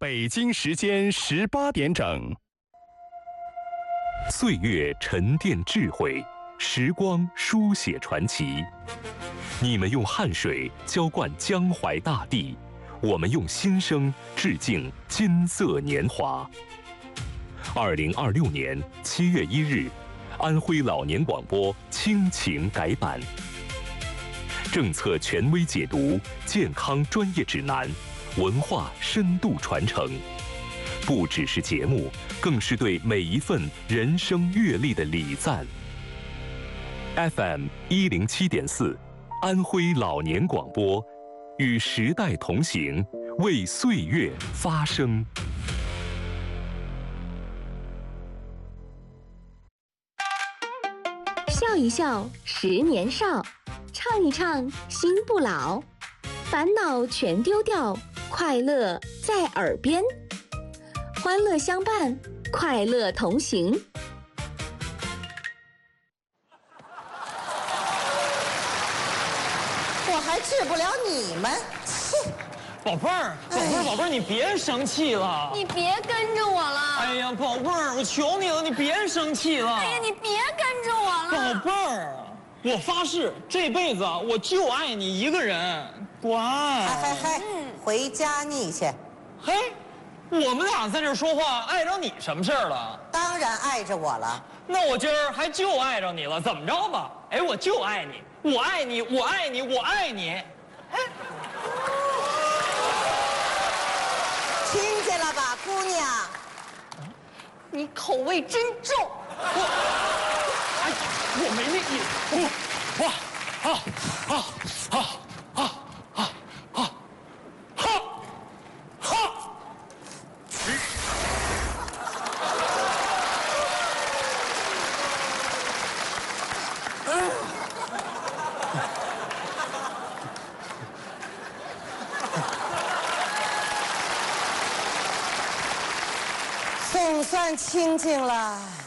北京时间18点整。 岁月沉淀智慧，时光书写传奇。你们用汗水浇灌江淮大地，我们用心声致敬金色年华。2026年7月1日，安徽老年广播亲情改版，政策权威解读，健康专业指南，文化深度传承，不只是节目，更是对每一份人生阅历的礼赞。FM 107.4，安徽老年广播，与时代同行，为岁月发声。 笑一笑，10年少；唱一唱，心不老。烦恼全丢掉，快乐在耳边。欢乐相伴，快乐同行。 我还治不了你们，切！ 宝贝儿，宝贝儿，你别生气了。 你别跟着我了。 哎呀，宝贝儿，我求你了，你别生气了。 哎呀，你别跟着我了。 宝贝儿，我发誓，这辈子我就爱你一个人。乖。 嗨，回家腻去。 嘿，我们俩在这说话，碍着你什么事儿了？ 当然碍着我了。 那我今儿还就碍着你了，怎么着吧？哎，我就爱你，我爱你，我爱你，我爱你。哎。 听见了吧，姑娘？ 你口味真重。 我没那意思。 总算清静了。